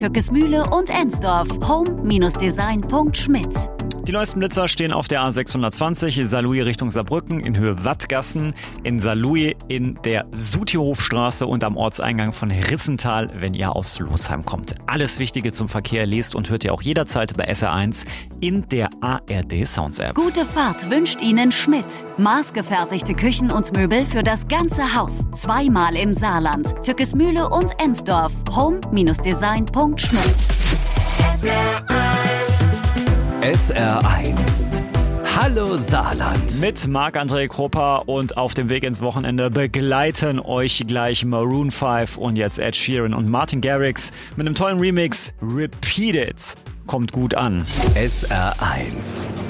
Türkesmühle und Ensdorf. home-design.schmidt. Die neuesten Blitzer stehen auf der A620 Saarlouis Richtung Saarbrücken in Höhe Wattgassen, in Saarlouis in der Sutihofstraße und am Ortseingang von Rissental, wenn ihr aufs Losheim kommt. Alles Wichtige zum Verkehr lest und hört ihr auch jederzeit bei SR1 in der ARD Sounds App. Gute Fahrt wünscht Ihnen Schmidt. Maßgefertigte Küchen und Möbel für das ganze Haus. Zweimal im Saarland. Türkesmühle und Ensdorf. home-design.schmidt. SR1. Hallo Saarland. Mit Marc-André Kropper und auf dem Weg ins Wochenende begleiten euch gleich Maroon 5 und jetzt Ed Sheeran und Martin Garrix mit einem tollen Remix. Repeat It. Kommt gut an. SR1.